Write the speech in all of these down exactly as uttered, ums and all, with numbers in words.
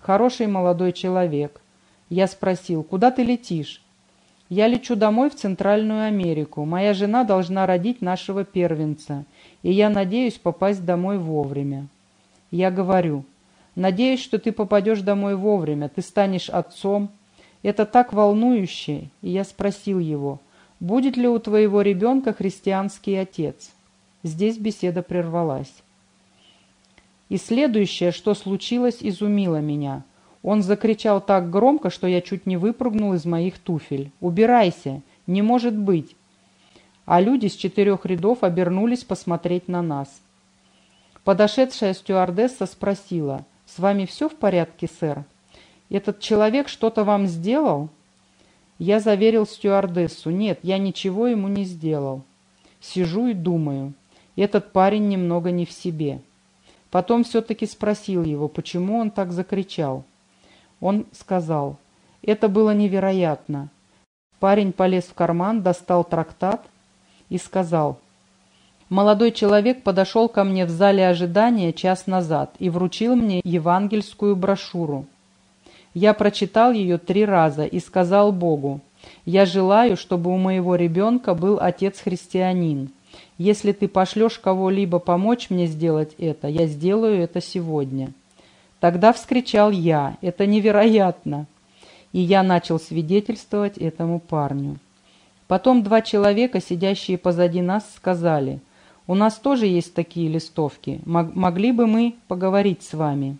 Хороший молодой человек. Я спросил: куда ты летишь? Я лечу домой в Центральную Америку. Моя жена должна родить нашего первенца, и я надеюсь попасть домой вовремя. Я говорю: надеюсь, что ты попадешь домой вовремя, ты станешь отцом. Это так волнующе. И я спросил его: будет ли у твоего ребенка христианский отец? Здесь беседа прервалась. И следующее, что случилось, изумило меня. Он закричал так громко, что я чуть не выпрыгнул из моих туфель. «Убирайся! Не может быть!» А люди с четырех рядов обернулись посмотреть на нас. Подошедшая стюардесса спросила: «С вами все в порядке, сэр? Этот человек что-то вам сделал?» Я заверил стюардессу: «Нет, я ничего ему не сделал». Сижу и думаю: этот парень немного не в себе. Потом все-таки спросил его, почему он так закричал. Он сказал: «Это было невероятно». Парень полез в карман, достал трактат и сказал: «Молодой человек подошел ко мне в зале ожидания час назад и вручил мне евангельскую брошюру. Я прочитал ее три раза и сказал Богу: я желаю, чтобы у моего ребенка был отец-христианин. Если ты пошлешь кого-либо помочь мне сделать это, я сделаю это сегодня». Тогда вскричал я: «Это невероятно!» И я начал свидетельствовать этому парню. Потом два человека, сидящие позади нас, сказали: «У нас тоже есть такие листовки. Могли бы мы поговорить с вами?»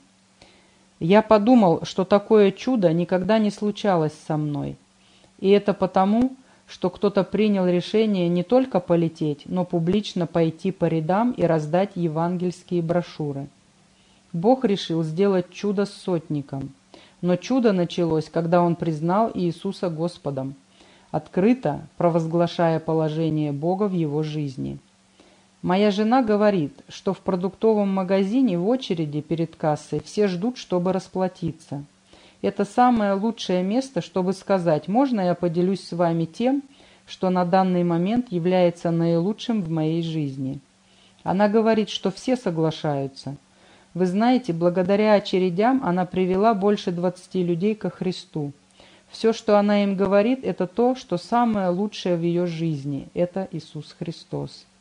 Я подумал, что такое чудо никогда не случалось со мной. И это потому, что кто-то принял решение не только полететь, но публично пойти по рядам и раздать евангельские брошюры. Бог решил сделать чудо с сотником. Но чудо началось, когда он признал Иисуса Господом, открыто провозглашая положение Бога в его жизни. Моя жена говорит, что в продуктовом магазине в очереди перед кассой все ждут, чтобы расплатиться. Это самое лучшее место, чтобы сказать: «Можно я поделюсь с вами тем, что на данный момент является наилучшим в моей жизни?» Она говорит, что все соглашаются. Вы знаете, благодаря очередям она привела больше двадцати людей ко Христу. Все, что она им говорит, это то, что самое лучшее в ее жизни – это Иисус Христос.